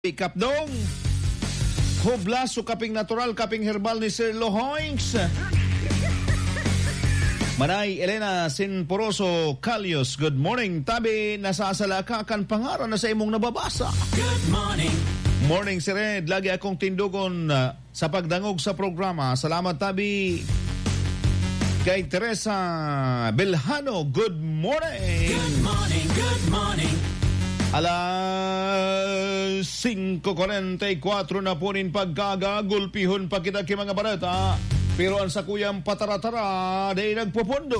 Kapdong Hublas o kaping natural, kaping herbal ni Sir Lohoinks. Manay Elena Sinporoso Calios, good morning. Tabi, nasasala ka kan pangaran na sa imong nababasa. Good morning. Morning, Sir Ed. Lagi akong tindugon sa pagdangog sa programa. Salamat, Tabi. Kay Teresa Belhano, good morning. Good morning, good morning. Alas 5:44 na po rin pagkagagulpihon pa kita ki mga barata. Pero ang sakuyang pataratara day nagpupundo.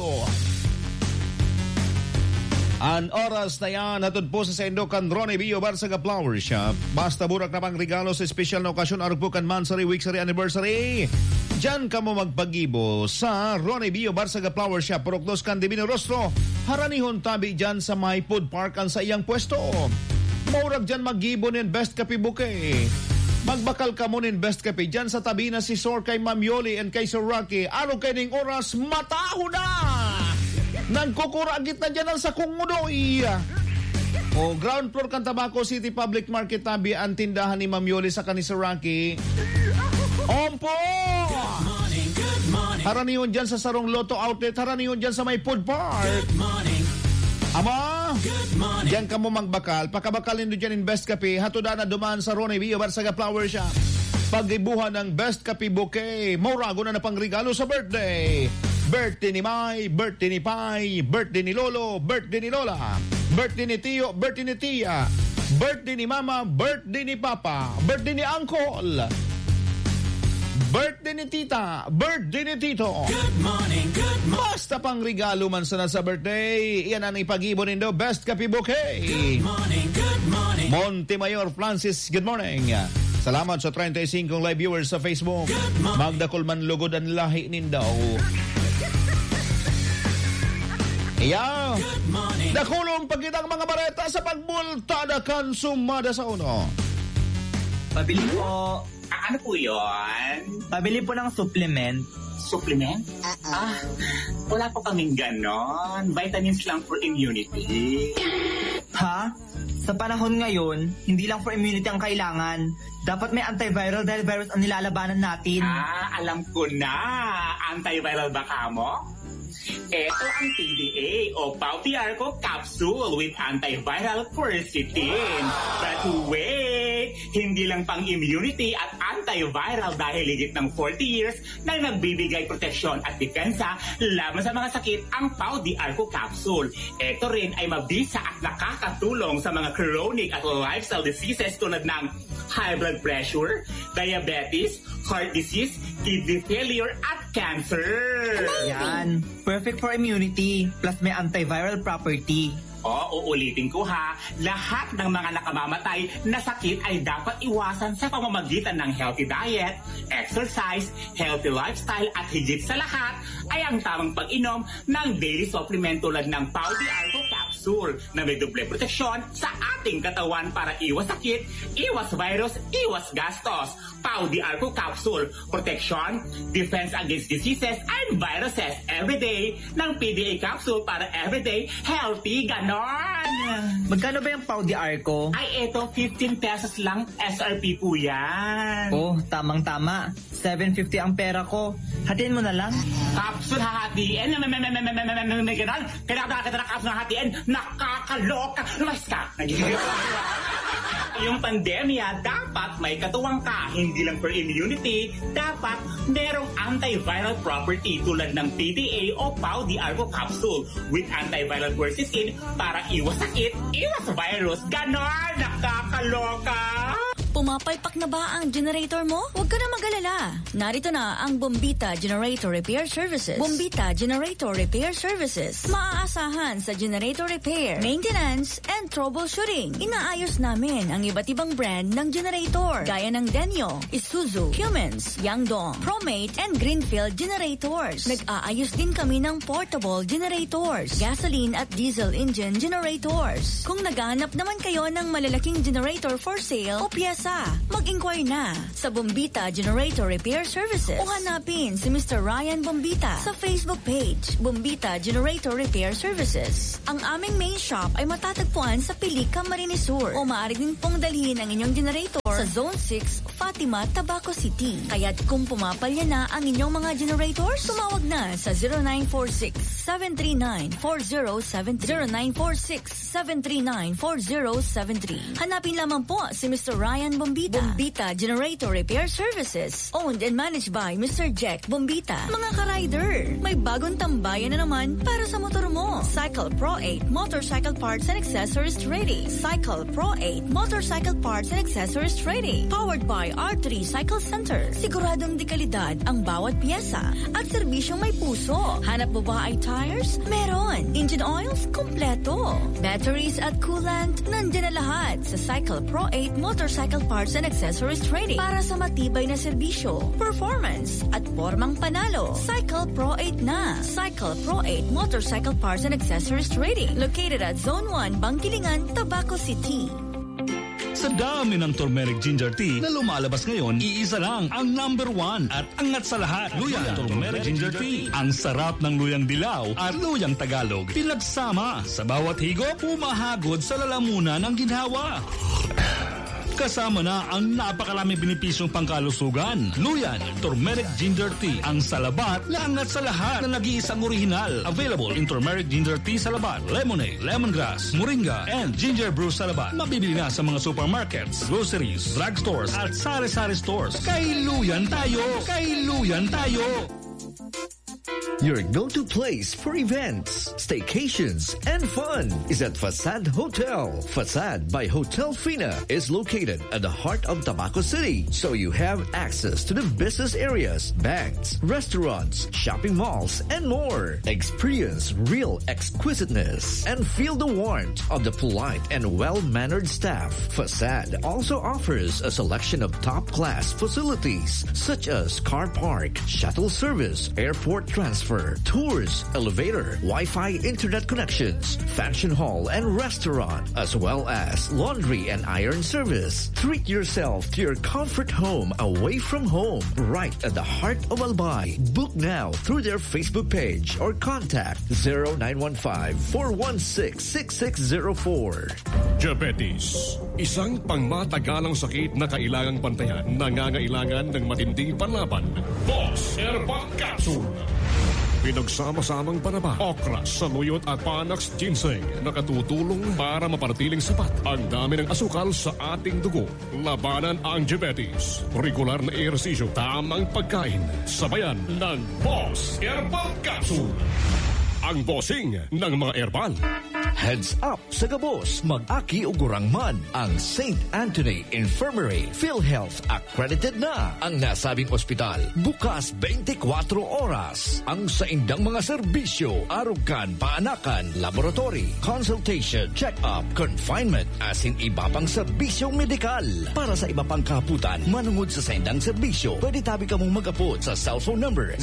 Ang oras na yan, hatod po sa Sendokan Ronnie Bio Barsaga Flower Shop. Basta burak na pang regalo sa espesyal na okasyon, Arugpukan Mansari, Weeksary, Anniversary. Diyan ka mo magpagibo sa Ronnie Bio Barsaga Flower Shop, Puroklos Candimino Rostro. Haranihon tabi dyan sa may food park ang sa iyang pwesto. Maurag dyan maggibo nin Best Kape Bouquet. Magbakal ka mo nin Best Kape dyan sa tabi na si Sor kay Ma'am Yoli and kay Sir Rocky. Ano kay ning oras? Mataho na! Nagkukuragit na dyan ang sakong mudoy. O ground floor kan Tabaco City Public Market tabi ang tindahan ni Ma'am Yoli sa kanisa Rocky. Ompo! Good morning, good morning. Haranihon dyan sa Sarong Lotto Outlet. Haranihon dyan sa may food park. Good morning, Ama! good morning. Diyan ka mo magbakal. Pakabakalin do dyan in Best Kape. Hatuda na dumaan sa Ronnie Bio Barsaga Flower Shop. Pagibuhan ng Best Kape Bouquet. Maurago na pang regalo sa birthday. Birthday ni Mai, birthday ni Pai, birthday ni Lolo, birthday ni Lola, birthday ni Tio, birthday ni Tia, birthday ni Mama, birthday ni Papa, birthday ni Uncle, birthday ni Tita, birthday ni Tito. Good morning, good morning. Basta pang regalo man sana sa birthday, iyan ang ipag-ibon nindo, Best Kape Bouquet. Good morning, good morning. Montemayor Francis, good morning. Salamat sa 35 live viewers sa Facebook. Magda Kulman Lugod ang lahi nindaw. Iya. Good morning. Nakulong pagkitang mga bareta sa pagbultada kan sumada sa uno. Pabili po. Ano po yun? Pabili po ng supplement. Supplement? Wala po kaming ganon. Vitamins lang for immunity. Ha? Sa panahon ngayon, hindi lang for immunity ang kailangan. Dapat may antiviral dahil virus ang nilalabanan natin. Alam ko na. Antiviral ba ka mo? Ito ang PDA o Pauti Arco Capsule with antiviral quercetin. But wait, hindi lang pang immunity at antiviral dahil higit ng 40 years na nagbibigay proteksyon at depensa laban sa mga sakit ang Pauti Arco Capsule. Ito rin ay mabisa at nakakatulong sa mga chronic at lifestyle diseases tulad ng high blood pressure, diabetes, heart disease, kidney failure at cancer. Yan. Perfect for immunity. Plus may antiviral property. Uulitin ko ha, lahat ng mga nakamamatay na sakit ay dapat iwasan sa pamamagitan ng healthy diet, exercise, healthy lifestyle at higit sa lahat ay ang tamang pag-inom ng daily supplement tulad ng Pauti Arco Capsule na may doble proteksyon sa ating katawan para iwas sakit, iwas virus, iwas gastos. Pauti Arco Capsule, protection, defense against diseases and viruses everyday ng PDA Capsule para everyday healthy ganon. Magkano ba yung Pauti Arco? Ay, eto, 15 pesos lang SRP po yan. Oh, tamang-tama. 750 ang pera ko. Hatiin mo na lang. Capsule hahatiin? May ganon? Kailangan kita na capsule hahatiin? Nakakaloka! Lumayas ka! Yung pandemya, dapat may katuwang ka. Hindi lang for immunity, dapat merong antiviral property tulad ng PDA o Pauti Arco Capsule with antiviral quercetin para iwas sakit, iwas virus. Ganon! Nakakaloka! Pumapalpak na ba ang generator mo? Huwag ka na mag-alala. Narito na ang Bombita Generator Repair Services. Bombita Generator Repair Services. Maaasahan sa generator repair, maintenance, and troubleshooting. Inaayos namin ang iba't ibang brand ng generator gaya ng Denyo, Isuzu, Cummins, Yangdong, Promate, and Greenfield generators. Nag-aayos din kami ng portable generators, gasoline at diesel engine generators. Kung naghahanap naman kayo ng malalaking generator for sale o piyesa, ka, mag-inquire na sa Bombita Generator Repair Services o hanapin si Mr. Ryan Bombita sa Facebook page, Bombita Generator Repair Services. Ang aming main shop ay matatagpuan sa Pilica, Camarines Sur o maaari din pong dalhin ang inyong generator sa Zone 6, Fatima, Tabaco City. Kaya't kung pumapalya na ang inyong mga generators, tumawag na sa 0946-739-4073. 0946-739-4073. Hanapin lamang po si Mr. Ryan Bombita. Bombita Generator Repair Services. Owned and managed by Mr. Jack Bombita. Mga ka-rider, may bagong tambayan na naman para sa motor mo. Cycle Pro 8 Motorcycle Parts and Accessories Trading. Cycle Pro 8 Motorcycle Parts and Accessories Trading. Powered by R3 Cycle Center. Siguradong dekalidad ang bawat piyesa at serbisyong may puso. Hanap mo ba ay tires? Meron. Engine oils? Kompleto. Batteries at coolant? Nandiyan na lahat sa Cycle Pro 8 Motorcycle Parts and Accessories Trading para sa matibay na serbisyo, performance at formang panalo. Cycle Pro 8 na. Cycle Pro 8 Motorcycle Parts and Accessories Trading. Located at Zone 1, Bangkilingan, Tabaco City. Sa dami ng turmeric ginger tea na lumalabas ngayon, iisa lang ang number 1 at angat sa lahat. Luyan turmeric ginger tea. Ang sarap ng luyang dilaw at luyang Tagalog. Pinagsama sa bawat higop, pumahagod sa lalamunan ng ginhawa. Kasama na ang napakaraming benepisyong pangkalusugan. Luyan turmeric ginger tea. Ang salabat na angat sa lahat na nag-iisang orihinal. Available in turmeric ginger tea salabat, lemonade, lemongrass, moringa, and ginger brew salabat. Mabibili na sa mga supermarkets, groceries, drugstores, at sari-sari stores. Kay Luyan tayo! Kay Luyan tayo! Your go-to place for events, staycations, and fun is at Facade Hotel. Facade by Hotel Fina is located at the heart of Tabaco City, so you have access to the business areas, banks, restaurants, shopping malls, and more. Experience real exquisiteness and feel the warmth of the polite and well-mannered staff. Facade also offers a selection of top-class facilities such as car park, shuttle service, airport transfer, tours, elevator, Wi-Fi internet connections, function hall and restaurant, as well as laundry and iron service. Treat yourself to your comfort home away from home, right at the heart of Albay. Book now through their Facebook page or contact 0915-416-6604. Diabetes, isang pangmatagalang sakit na kailangang bantayan, nangangailangan ng matinding panlaban. Boss Herbal Capsule. Pinagsama-samang panaba, okra, saluyot at panax ginseng na katutulong para mapanatiling sapat ang dami ng asukal sa ating dugo. Labanan ang diabetes. Regular na ehersisyo, tamang pagkain, sabayan ng Boss Herbal Capsule. Ang bossing ng mga herbal. Heads up sa gabos, mag-aki o gurangman ang St. Anthony Infirmary. PhilHealth accredited na ang nasabing ospital. Bukas 24 oras. Ang saindang mga serbisyo, arugan, paanakan, laboratory, consultation, check-up, confinement, asin iba pang serbisyong medikal. Para sa iba pang kaputan, manungod sa saindang serbisyo, pwede tabi ka mong mag-apot sa cellphone number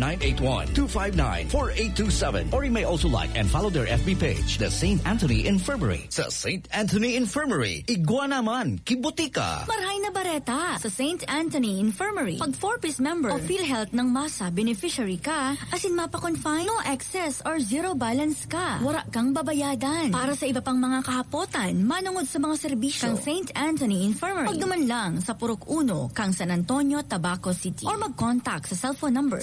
0981-259-4827 or you may also like and follow their FB page, the St. Anthony Infirmary. Sa St. Anthony Infirmary, igwa naman, kibutika. Marhay na bareta sa St. Anthony Infirmary. Pag 4-piece member o PhilHealth ng masa beneficiary ka, asin mapa-confine, no excess or zero balance ka. Wara kang babayadan. Para sa iba pang mga kahapotan, manungod sa mga serbisyo kang St. Anthony Infirmary. Pagduman lang sa Purok 1, kang San Antonio, Tabaco City. Or mag-contact sa cellphone number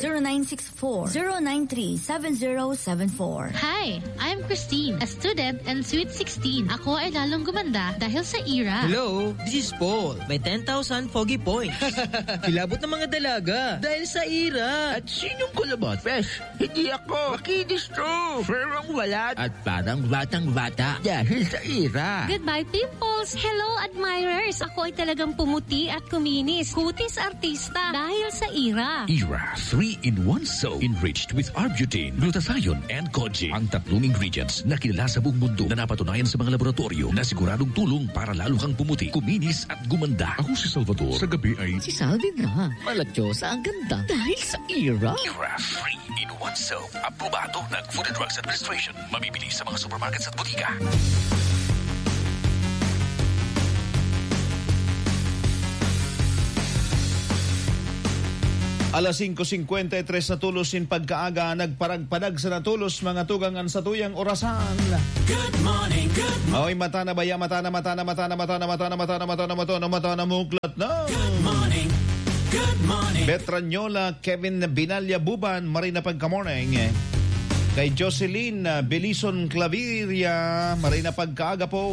0964-093-7074. Hi, I'm Christine, a student and Sweet 16. Ako ay lalong gumanda dahil sa IRA. Hello, this is Paul. May 10,000 foggy points. Kilabot ng mga dalaga dahil sa IRA. At sinong kulabot? Fresh, hindi ako. Makinis to. Ferang walat. At parang batang-bata dahil sa IRA. Goodbye, pimples. Hello, admirers. Ako ay talagang pumuti at kuminis. Kutis artista dahil sa IRA. IRA 3-in-1 soap enriched with Arbutin, glutathione, and Koji. Ang tatlong ingredients na kilala sa buong mundo na napatunayan sa mga laboratorio na siguradong tulong para lalo kang pumuti, kuminis at gumanda. Ako si Salvador. Sa gabi ay... Si Salvi na. Malatyosa ang ganda dahil sa IRA. IRA 3-in-1 soap. Aprobado ng Food and Drugs Administration. Mabibili sa mga supermarkets at butika. Alas 5:53 na tulos in pagkaaga, nagparagpadag sa natulos mga tugangan sa tuyang orasan. Good morning, good morning. Oy, mata na baya, mata na muklat na. Good morning, good morning. Betranyola, Kevin Binalya Buban, Marina Pagkamorning. Kay Jocelyn Belison Claviria, Marina Pagkaaga po.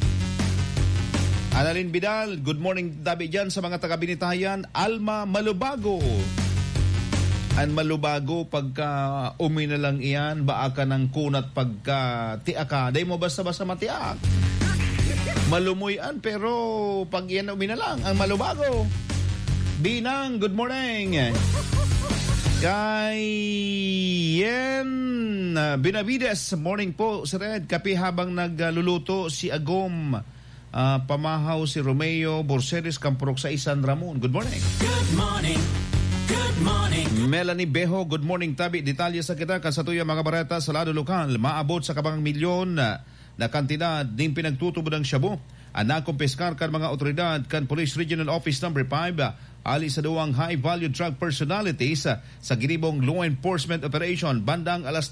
Annalyn Bidal, good morning dabi dyan sa mga taga-Binitayan. Alma Malubago. An Malubago, pagka umi na lang iyan, baa ka ng kunat pagka tiaka. Day mo basta-basta matiak. Malumuyan, pero pag iyan umi na lang, ang Malubago. Binang, good morning. Kay Yen Binavides, morning po, Sir Ed. Kape habang nagluluto si Agom. Pamahaw si Romeo Borseres Campurok sa San Ramon. Good morning. Good morning. Good morning. Melanie Beho, good morning tabi. Detalye sa kita kasatuya mga barata sa lado lokal. Maabot sa kabang milyon na kantidad din pinagtutubo ng shabu. Anakong peskar kan mga otoridad kan Police Regional Office No. 5 ali sa duwang high-value drug personalities sa ginibong law enforcement operation bandang alas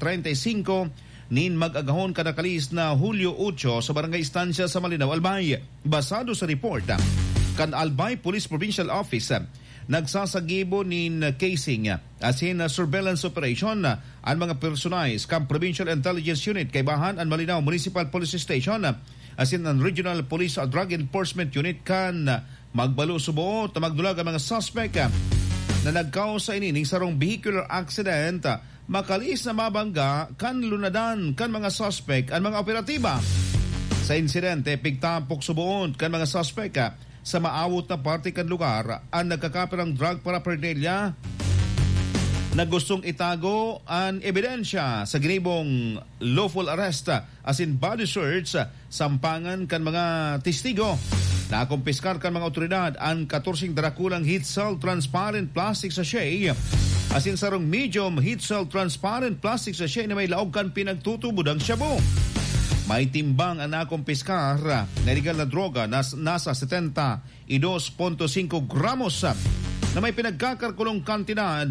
12:35 nin mag-agahon kadakalis na Hulyo 8 sa Barangay Estancia sa Malinaw, Albay. Basado sa report kan Albay Police Provincial Office, nagsasagibo nin casing as in surveillance operation ang mga personalis kam Provincial Intelligence Unit kay bahan ang Malinaw Municipal Police Station as in ang Regional Police Drug Enforcement Unit kan magbalo subuot na magdulag ang mga suspect na nagkaos sa inining sarong vehicular accident makalis na mabangga kan lunadan kan mga suspect ang mga operatiba. Sa insidente, pigtapok subuot kan mga suspect sa maawot na parte kan lugar ang nagkakapirang drug paraphernalia na gustong itago ang ebidensya sa ginibong lawful arrest as in body search sampangan kan mga testigo. Nakumpiskar kan mga otoridad ang 14 darakulang heat cell transparent plastic sachet as in sarong medium heat cell transparent plastic sachet na may laog kan pinagtutubod ang shabu. May timbang ang nakumpiskar na illegal na droga nasa 72.5 gramos na may pinagkakarkulong kantidad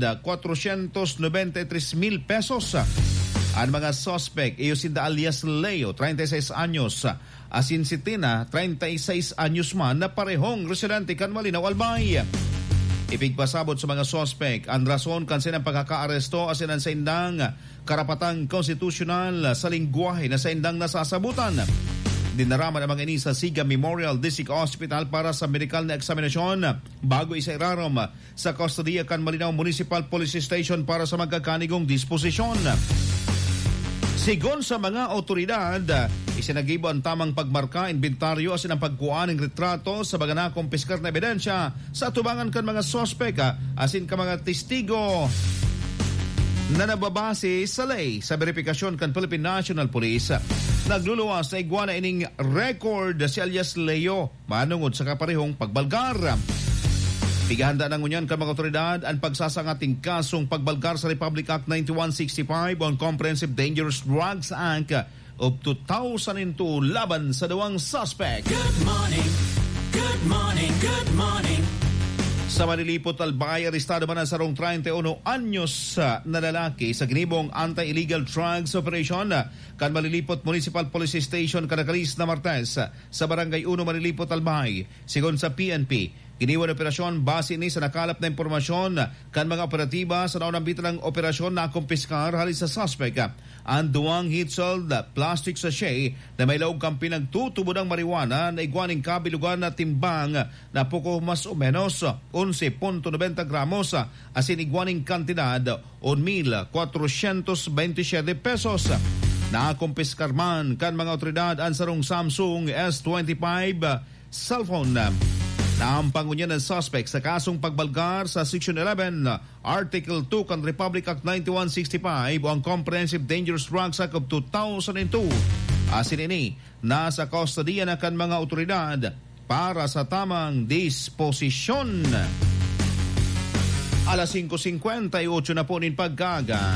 493,000 pesos. Ang mga suspect, Eosinda alias Leo, 36 anyos, asin si Tina, 36 anyos man, na parehong residente kan Malinaw, Albay. Ipigpasabot sa mga suspect ang rason kansin ang pagkakaaresto asin ang sa indang karapatang konstitusyonal sa lingwahe na sa indang nasasabutan. Dinaraman ang mga ini sa Siga Memorial District Hospital para sa medical na eksaminasyon bago isa irarom sa kustodiya kan Malinaw Municipal Police Station para sa magkakanigong disposisyon. Sigon sa mga otoridad, isinagibo ang tamang pagmarka, inventaryo asin ang pagkuhaan ng retrato sa mga nakumpiskar na ebidensya sa tubangan kan mga sospek asin ka mga testigo na nababase sa lay sa verifikasyon kan Philippine National Police. Nagluluwas sa iguana ining record si alias Leo manungod sa kaparehong pagbalgar. Igahanda ng unyan kan mga otoridad ang pagsasangating kasong pagbalgar sa Republic Act 9165 on Comprehensive Dangerous Drugs Act of 2002 laban sa dawang suspect. Good morning, good morning, good morning. Sa Manilipot, Albay, arestado man ang sarong 31 anyos na lalaki sa ginibong anti-illegal drugs operation kan Manilipot Municipal Police Station kadakalis na Martes sa Barangay 1 Manilipot, Albay. Sigon sa PNP, giniwan operasyon base ni sa nakalap na impormasyon kan mga operatiba sa naunang bitan ng operasyon na kumpiskar halis sa suspect ang duwang heat-sealed plastic sachet na may laog kang pinagtutubo ng marijuana na igwaning kabilugan na timbang na poko mas o menos 11.90 gramos asin igwaning kantidad 1,427 pesos. Nakumpiskar man kan mga otoridad ang sarong Samsung S25 cellphone. Naampang niya ng suspect sa kasong pagbalgar sa Section 11, Article 2 kan Republic Act 9165 o ang Comprehensive Dangerous Drugs Act of 2002. Asin ini, nasa kustodiya na kan mga otoridad para sa tamang disposisyon. Alas 5:58 na po nin pagkaga.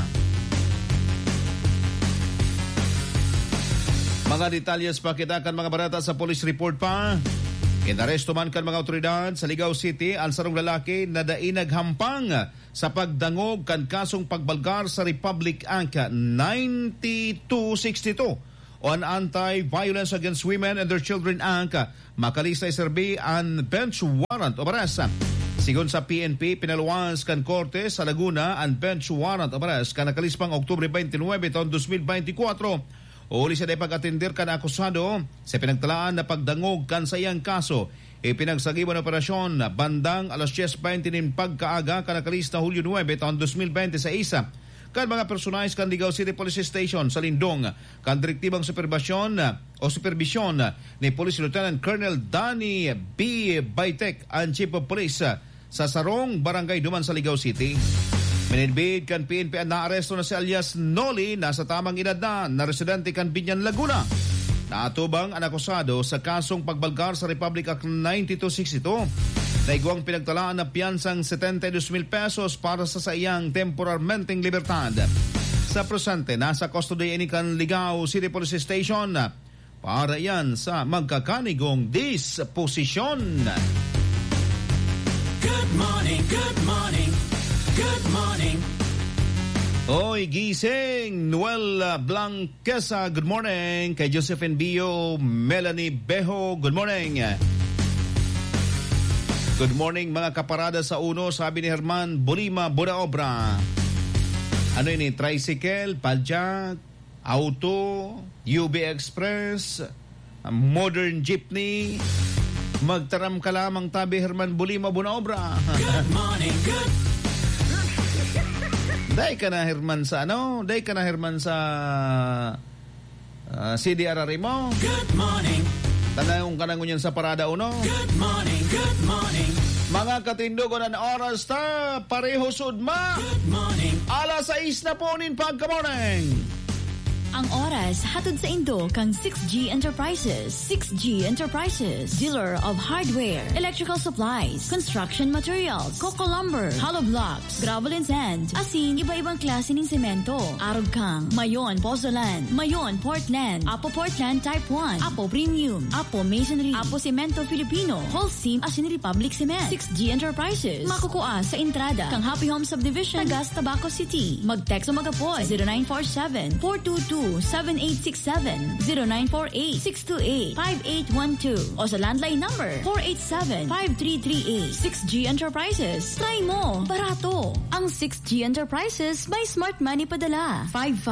Mga detalyes pa kita kan mga barata sa police report pa. Inaresto man kan mga otoridad sa Ligao City ang sarong lalaki na dainag hampang sa pagdangog kan kasong pagbalgar sa Republic Act 9262 o an Anti-Violence Against Women and Their Children Act. Makalista serbi ang bench warrant o arrest. Sigon sa PNP, pinaluwas kan korte sa Laguna ang bench warrant o arrest kan nakalispang Oktubre 29 taon 2024. Uli siya na pag-atindir kan akusado sa pinagtalaan na pagdangog kan sa iyang kaso. Ipinagsagiban na operasyon bandang alas 10:20 nin pagkaaga kan nakalista Hulyo 9 taon 2026. Kan mga personalis kan Ligao City Police Station sa Lindong kan direktibang supervisyon ni Police Lieutenant Colonel Danny B. Baitek ang Chief of Police sa Sarong Barangay Duman sa Ligao City. Minidbid kan PNP ang naaresto na si alias Noli na sa tamang edad na residente kan Binyan, Laguna. Naatubang ang akusado sa kasong pagbalgar sa Republic Act 9262. Naigwang pinagtalaan na piyansang 72,000 pesos para sa iyang temporarmenteng libertad. Sa presente, nasa custody ini kan Ligao City Police Station para yan sa magkakanigong disposisyon. Good morning, good morning. Good morning. Hoy, gising! Noel Blanquesa, good morning. Kay Josephine Bio, Melanie Bejo, good morning. Good morning mga kaparada sa uno, sabi ni Herman Bolima Budaobra. Ano yun, tricycle, paljak, auto, UB Express, modern jeepney. Magtaram ka lamang tabi Herman Bolima Budaobra. Good morning, good. Day ka na Herman sa Day ka na Herman sa CDRR mo. Good morning. Tanayong ka na ngunyan sa parada uno. Good morning, good morning. Mga katindogon ang oras ta, pareho sudma. Good morning. Alas 6 na po nin pagka-morning. Ang oras hatod sa Indo kang 6G Enterprises. 6G Enterprises, dealer of hardware, electrical supplies, construction materials, coco lumber, hollow blocks, gravel and sand, asin iba-ibang klase ng semento, arog kang, mayon pozzolan, mayon Portland, Apo Portland Type 1, Apo Premium, Apo Masonry, Apo Cemento Filipino, Holcim asin Republic Cement. 6G Enterprises, makukuha sa entrada kang Happy Home Subdivision, Tagas, Tabaco City. Mag-text o mag-apoy 0947-422-7867, 0948-628-5812 o sa landline number 487-5338. 6G Enterprises. Try mo, barato. Ang 6G Enterprises by Smart Money Padala.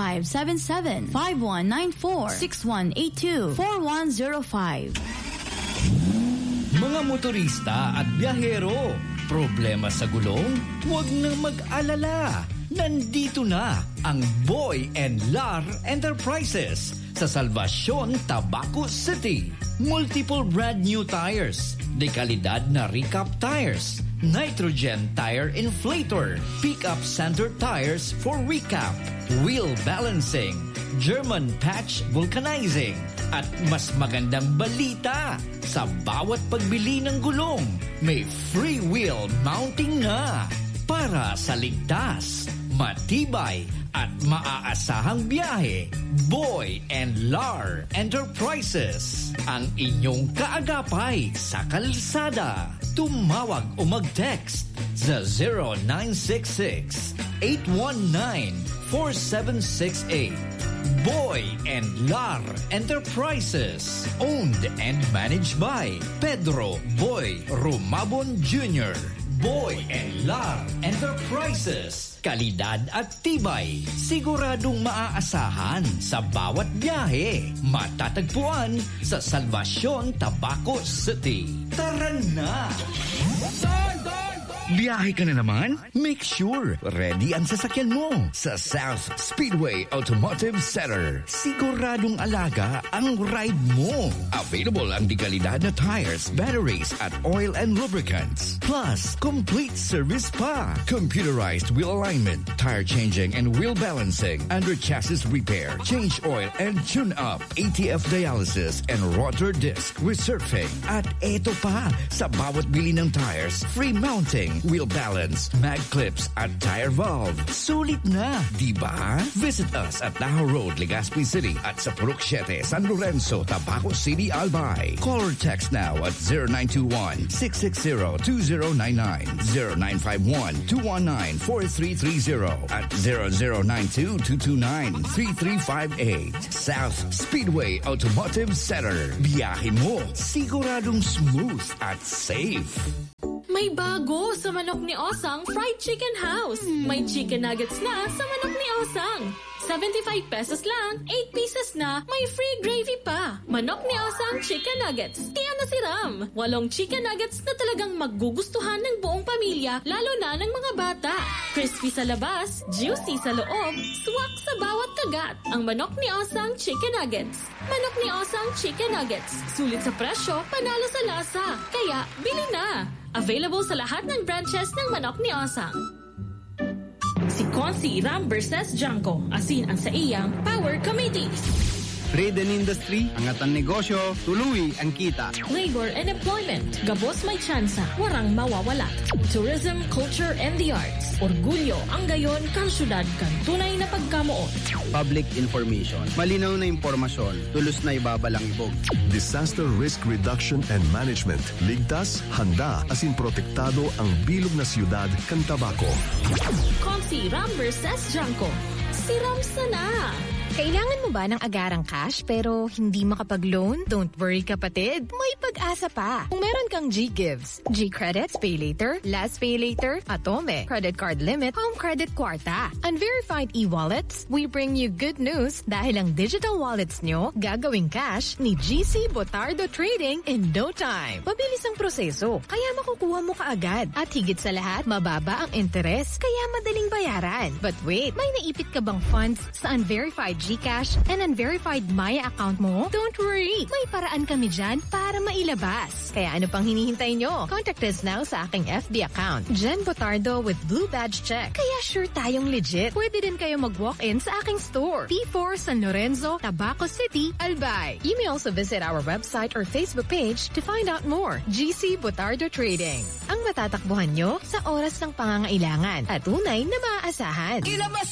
5577-5194-6182-4105. Mga motorista at biyahero, problema sa gulong? Huwag nang mag-alala. Nandito na ang Boy and Lar Enterprises sa Salvacion, Tabaco City. Multiple brand new tires, dekalidad na recap tires, nitrogen tire inflator, pickup center tires for recap, wheel balancing, German patch vulcanizing, at mas magandang balita, sa bawat pagbili ng gulong, may free wheel mounting na para sa ligtas, matibay at maaasahang biyahe. Boy and Lar Enterprises, ang inyong kaagapay sa kalsada. Tumawag o mag-text sa 0966-819-4768. Boy and Lar Enterprises, owned and managed by Pedro Boy Rumabon Jr. Boy and Lar Enterprises, kalidad at tibay, siguradong maaasahan sa bawat biyahe. Matatagpuan sa Salvacion, Tabaco City. Tara na! Biyahe ka na naman? Make sure ready ang sasakyan mo sa South Speedway Automotive Center. Siguradong alaga ang ride mo. Available ang dekalidad na tires, batteries at oil and lubricants. Plus, complete service pa. Computerized wheel alignment, tire changing and wheel balancing, under chassis repair, change oil and tune up, ATF dialysis and rotor disc resurfacing. At eto pa, sa bawat bili ng tires, free mounting wheel balance, mag clips at tire valve. Sulit na, di ba? Visit us at Tahoe Road, Legazpi City at sa Purok 7, San Lorenzo, Tabaco City, Albay. Call or text now at 0921-660-2099, 0951-219-4330 at 0092-229-3358. South Speedway Automotive Center. Biyahe mo, siguradong smooth at safe. May bago sa Manok ni Osang Fried Chicken House. May chicken nuggets na sa Manok ni Osang. 75 pesos lang, 8 pieces na, may free gravy pa. Manok ni Osang Chicken Nuggets. Kaya nasiram. 8 chicken nuggets na talagang magugustuhan ng buong pamilya, lalo na ng mga bata. Crispy sa labas, juicy sa loob, swak sa bawat kagat. Ang Manok ni Osang Chicken Nuggets. Manok ni Osang Chicken Nuggets. Sulit sa presyo, panalo sa lasa. Kaya, bili na. Available sa lahat ng branches ng Manok ni Osang. Si Consi Ram vs. Janko, asin ang sa iyang Power Committee. Trade and industry, angat ang negosyo, tuloy ang kita. Labor and employment, gabos may tsansa, warang mawawala. Tourism, culture and the arts, orgulyo ang gayon kang syudad kang tunay na pagkamuot. Public information, malinaw na impormasyon, tulos na ibabalang ibog. Disaster Risk Reduction and Management, ligtas, handa, asin protektado ang bilog na siyudad kang Tabaco. Consi Ram vs. Janko, si Ram sana. Kailangan mo ba ng agarang cash pero hindi makapag-loan? Don't worry kapatid, may pag-asa pa. Kung meron kang G-Gives, G-Credits, Pay Later, Last Pay Later, Atome, Credit Card Limit, Home Credit Kwarta, Unverified e-wallets, we bring you good news dahil ang digital wallets nyo gagawing cash ni GC Botardo Trading in no time. Mabilis ang proseso, kaya makukuha mo kaagad. At higit sa lahat, mababa ang interes, kaya madaling bayaran. But wait, may naipit ka bang funds sa Unverified GCash and Unverified Maya account mo? Don't worry, may paraan kami dyan para mailabas. Kaya ano pang hinihintay nyo? Contact us now sa aking FB account, Jen Botardo with Blue Badge Check. Kaya sure tayong legit. Pwede din kayo mag-walk-in sa aking store, P4 San Lorenzo, Tabaco City, Albay. You may also visit our website or Facebook page to find out more. GC Botardo Trading. Ang matatakbuhan nyo sa oras ng pangangailangan at tunay na maaasahan. Ilabas